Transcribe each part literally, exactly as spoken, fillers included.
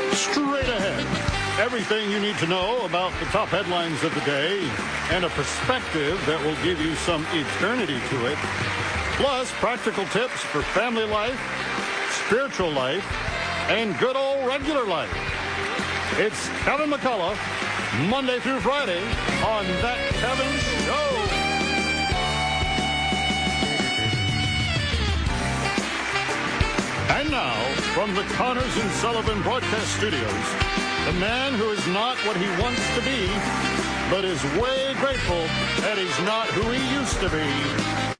Straight ahead, everything you need to know about the top headlines of the day and a perspective that will give you some eternity to it. Plus, practical tips for family life, spiritual life, and good old regular life. It's Kevin McCullough, Monday through Friday on That Kevin Show. And now, from the Connors and Sullivan Broadcast Studios, the man who is not what he wants to be, but is way grateful that he's not who he used to be.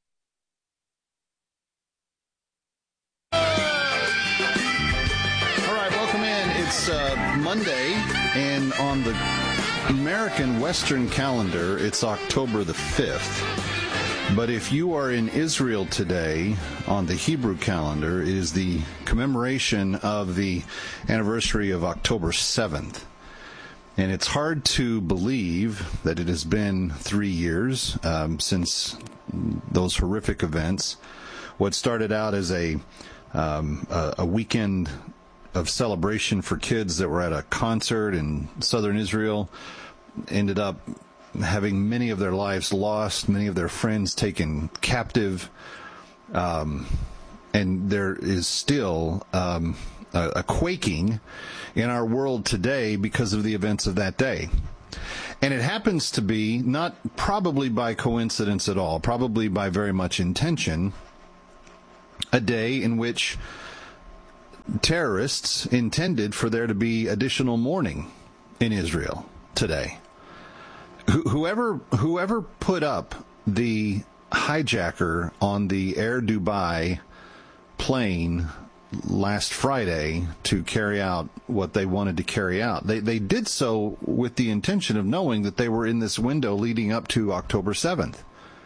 It's uh, Monday, and on the American Western calendar, it's October the fifth. But if you are in Israel today, on the Hebrew calendar, it is the commemoration of the anniversary of October seventh. And it's hard to believe that it has been three years um, since those horrific events. What started out as a, um, a, a weekend of celebration for kids that were at a concert in southern Israel ended up having many of their lives lost, many of their friends taken captive, um, and there is still um, a, a quaking in our world today because of the events of that day. And it happens to be, not probably by coincidence at all, probably by very much intention, a day in which terrorists intended for there to be additional mourning in Israel today. Wh- whoever whoever put up the hijacker on the Air Dubai plane last Friday to carry out what they wanted to carry out, they they did so with the intention of knowing that they were in this window leading up to October seventh.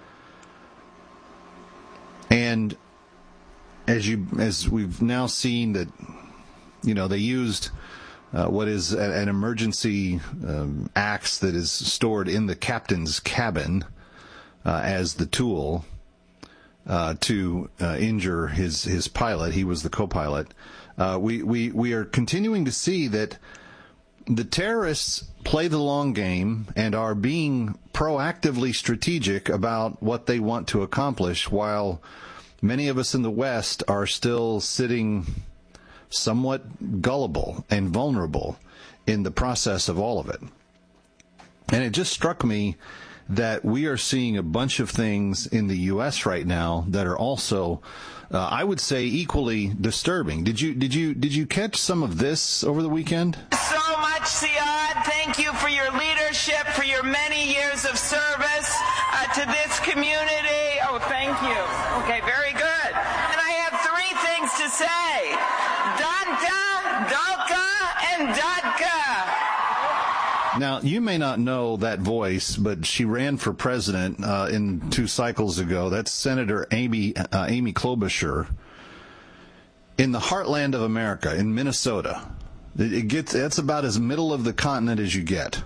And As you, as we've now seen that, you know, they used uh, what is a, an emergency um, axe that is stored in the captain's cabin uh, as the tool uh, to uh, injure his his pilot. He was the co-pilot. Uh, we we we are continuing to see that the terrorists play the long game and are being proactively strategic about what they want to accomplish, while many of us in the West are still sitting somewhat gullible and vulnerable in the process of all of it. And it just struck me that we are seeing a bunch of things in the U S right now that are also, uh, I would say, equally disturbing. Did you did you did you catch some of this over the weekend? So much, Siad. Thank you for your leadership, for your many years of service uh, to this community. Oh, thank you. Okay, very good. And I have three things to say. Danta, Dalka, and Dadka. Now, you may not know that voice, but she ran for president uh, in two cycles ago. That's Senator Amy uh, Amy Klobuchar in the heartland of America, in Minnesota. It, it gets that's about as middle of the continent as you get.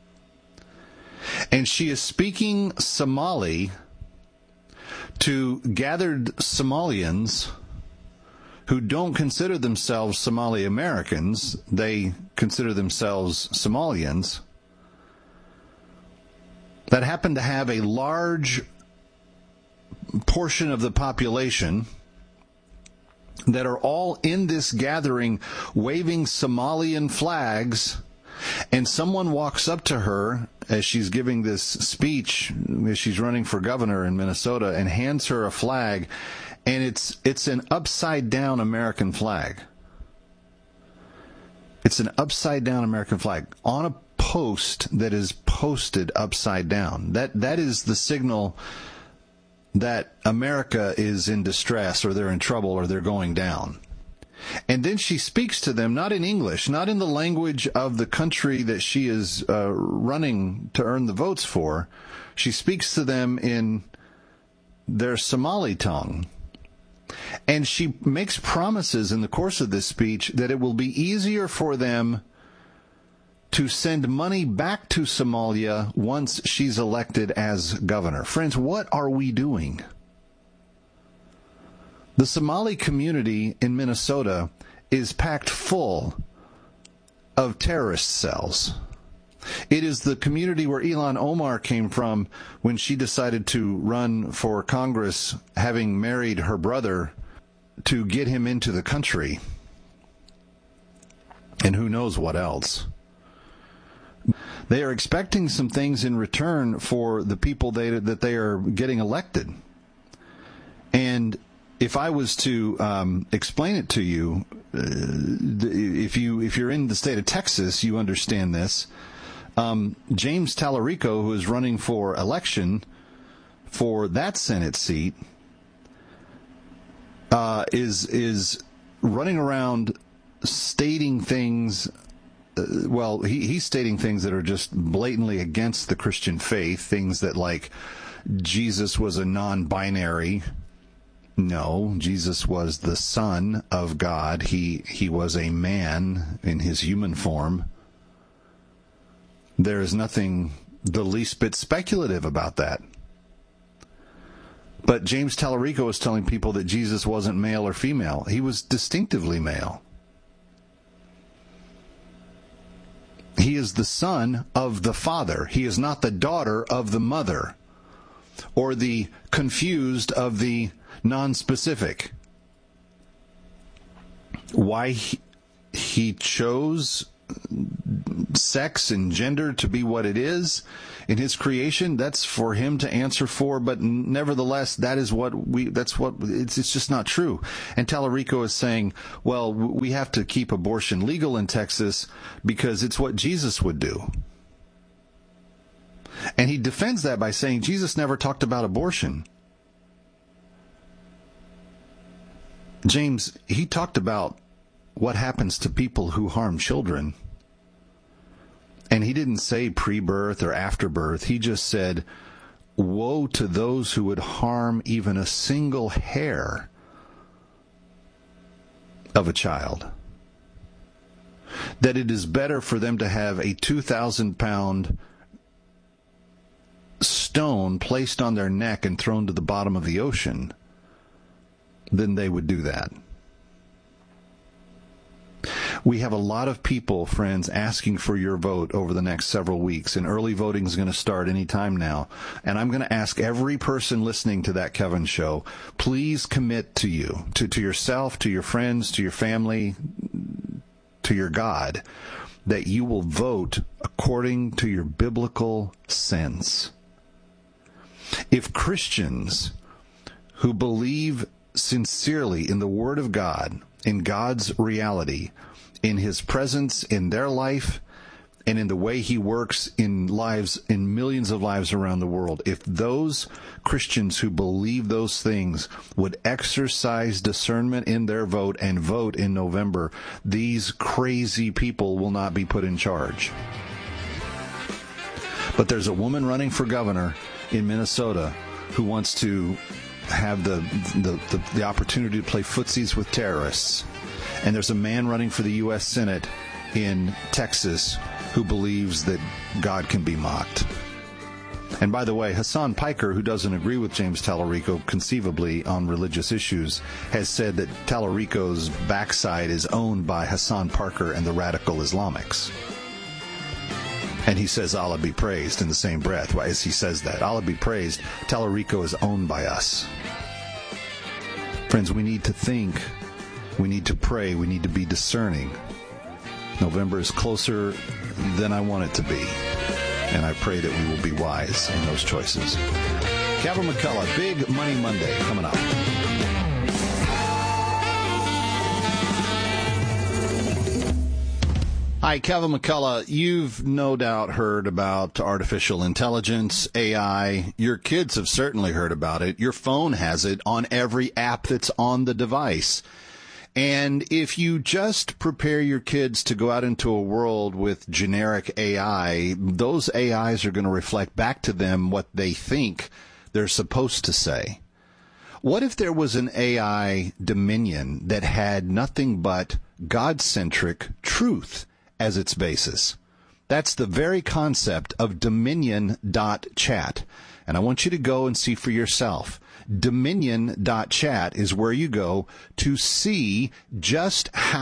And she is speaking Somali to gathered Somalians who don't consider themselves Somali Americans. They consider themselves Somalians, that happen to have a large portion of the population that are all in this gathering waving Somalian flags. And someone walks up to her as she's giving this speech, as she's running for governor in Minnesota, and hands her a flag, and it's it's an upside-down American flag. It's an upside-down American flag on a post that is posted upside down. That that is the signal that America is in distress, or they're in trouble, or they're going down. And then she speaks to them, not in English, not in the language of the country that she is uh, running to earn the votes for. She speaks to them in their Somali tongue. And she makes promises in the course of this speech that it will be easier for them to send money back to Somalia once she's elected as governor. Friends, what are we doing? The Somali community in Minnesota is packed full of terrorist cells. It is the community where Ilhan Omar came from when she decided to run for Congress, having married her brother to get him into the country. And who knows what else. They are expecting some things in return for the people they, that they are getting elected. And if I was to um, explain it to you, uh, if you if you're in the state of Texas, you understand this. Um, James Tallarico, who is running for election for that Senate seat, uh, is is running around stating things. Uh, well, he, he's stating things that are just blatantly against the Christian faith. Things that, like, Jesus was a non-binary. No, Jesus was the Son of God. He he was a man in his human form. There is nothing the least bit speculative about that. But James Tallarico is telling people that Jesus wasn't male or female. He was distinctively male. He is the son of the Father. He is not the daughter of the mother, or the confused of the non-specific. Why he, he chose sex and gender to be what it is in his creation, that's for him to answer for, but nevertheless, that is what we, that's what, it's, it's just not true. And Tallarico is saying, well, we have to keep abortion legal in Texas because it's what Jesus would do. And he defends that by saying Jesus never talked about abortion. James, he talked about what happens to people who harm children. And he didn't say pre-birth or after-birth. He just said, woe to those who would harm even a single hair of a child. That it is better for them to have a two thousand pound stone placed on their neck and thrown to the bottom of the ocean than they would do that. We have a lot of people, friends, asking for your vote over the next several weeks, and early voting is going to start any time now. And I'm going to ask every person listening to that Kevin show, please commit to you, to, to yourself, to your friends, to your family, to your God, that you will vote according to your biblical sense. If Christians who believe sincerely in the Word of God, in God's reality, in His presence in their life, and in the way He works in lives, in millions of lives around the world, if those Christians who believe those things would exercise discernment in their vote and vote in November, these crazy people will not be put in charge. But there's a woman running for governor in Minnesota who wants to have the, the, the, the opportunity to play footsies with terrorists. And there's a man running for the U S Senate in Texas who believes that God can be mocked. And by the way, Hassan Piker, who doesn't agree with James Tallarico conceivably on religious issues, has said that Tallarico's backside is owned by Hassan Parker and the radical Islamics. And he says, Allah be praised in the same breath. Why, as he says that, Allah be praised, Tallarico is owned by us. Friends, we need to think. We need to pray. We need to be discerning. November is closer than I want it to be. And I pray that we will be wise in those choices. Kevin McCullough, Big Money Monday coming up. Hi, Kevin McCullough. You've no doubt heard about artificial intelligence, A I. Your kids have certainly heard about it. Your phone has it on every app that's on the device. And if you just prepare your kids to go out into a world with generic A I, those A Is are going to reflect back to them what they think they're supposed to say. What if there was an A I dominion that had nothing but God-centric truth as its basis? That's the very concept of dominion dot chat. And I want you to go and see for yourself. dominion dot chat is where you go to see just how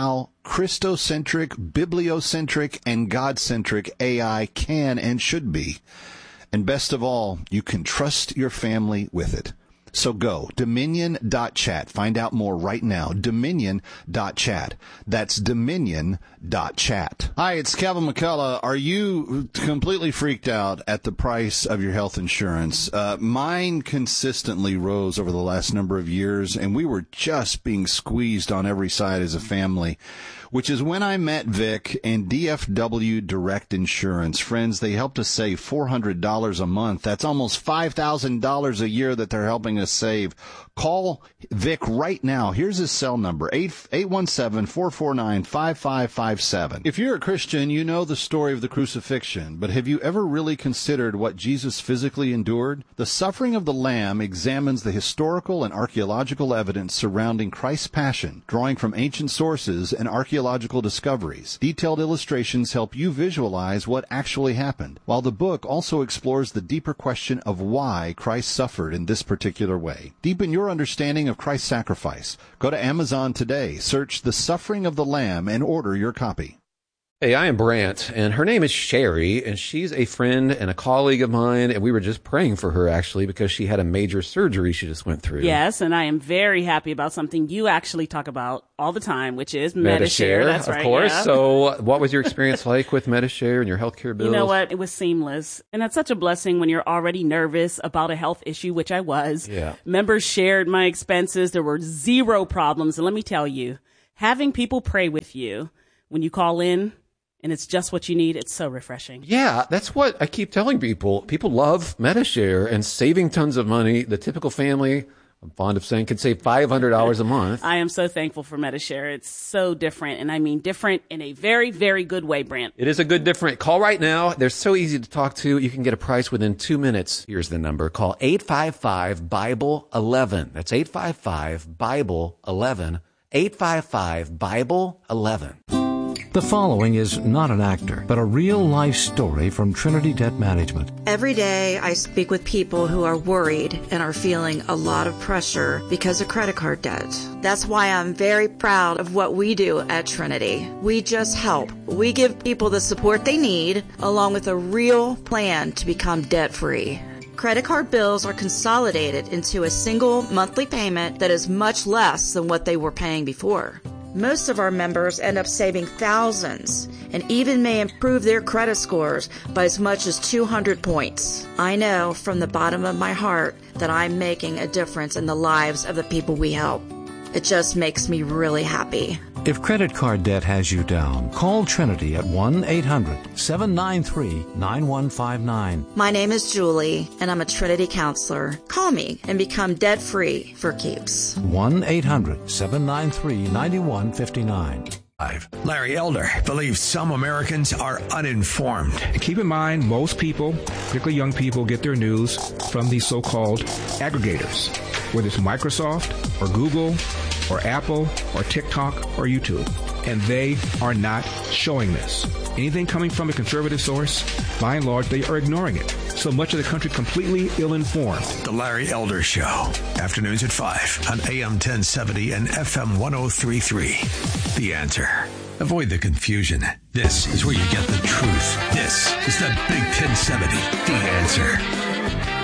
Christocentric, bibliocentric, and God-centric A I can and should be. And best of all, you can trust your family with it. So go, dominion dot chat. Find out more right now, dominion dot chat. That's dominion dot chat. Hi, it's Kevin McCullough. Are you completely freaked out at the price of your health insurance? Uh, mine consistently rose over the last number of years, and we were just being squeezed on every side as a family, which is when I met Vic and D F W Direct Insurance. Friends, they helped us save four hundred dollars a month. That's almost five thousand dollars a year that they're helping us save. Call Vic right now. Here's his cell number, eight one seven, four four nine, five five five seven. If you're a Christian, you know the story of the crucifixion, but have you ever really considered what Jesus physically endured? The Suffering of the Lamb examines the historical and archaeological evidence surrounding Christ's passion, drawing from ancient sources and archaeological discoveries. Detailed illustrations help you visualize what actually happened, while the book also explores the deeper question of why Christ suffered in this particular way. Deepen your understanding of Christ's sacrifice. Go to Amazon today, search The Suffering of the Lamb, and order your copy. Hey, I am Brant, and her name is Sherry, and she's a friend and a colleague of mine, and we were just praying for her, actually, because she had a major surgery she just went through. Yes, and I am very happy about something you actually talk about all the time, which is Medi-Share. Medi-Share, That's of right, course. yeah. So what was your experience like with Medi-Share and your healthcare bills? You know what? It was seamless. And that's such a blessing when you're already nervous about a health issue, which I was. Yeah. Members shared my expenses. There were zero problems. And let me tell you, having people pray with you when you call in, and it's just what you need, it's so refreshing. Yeah, that's what I keep telling people. People love Medi-Share and saving tons of money. The typical family, I'm fond of saying, can save five hundred dollars a month. I am so thankful for Medi-Share. It's so different, and I mean different in a very, very good way, Brant. It is a good different. Call right now. They're so easy to talk to. You can get a price within two minutes. Here's the number. Call eight five five, Bible eleven. That's eight five five, Bible eleven. eight five five, Bible eleven. The following is not an actor, but a real-life story from Trinity Debt Management. Every day I speak with people who are worried and are feeling a lot of pressure because of credit card debt. That's why I'm very proud of what we do at Trinity. We just help. We give people the support they need, along with a real plan to become debt-free. Credit card bills are consolidated into a single monthly payment that is much less than what they were paying before. Most of our members end up saving thousands and even may improve their credit scores by as much as two hundred points. I know from the bottom of my heart that I'm making a difference in the lives of the people we help. It just makes me really happy. If credit card debt has you down, call Trinity at one eight hundred, seven nine three, nine one five nine. My name is Julie, and I'm a Trinity counselor. Call me and become debt-free for keeps. one eight hundred, seven nine three, nine one five nine. Larry Elder believes some Americans are uninformed. Keep in mind, most people, particularly young people, get their news from these so-called aggregators, whether it's Microsoft or Google or Apple or TikTok or YouTube. And they are not showing this. Anything coming from a conservative source, by and large, they are ignoring it. So much of the country completely ill-informed. The Larry Elder Show, afternoons at five on A M ten seventy and F M ten thirty-three. The Answer. Avoid the confusion. This is where you get the truth. This is the Big ten seventy. The Answer.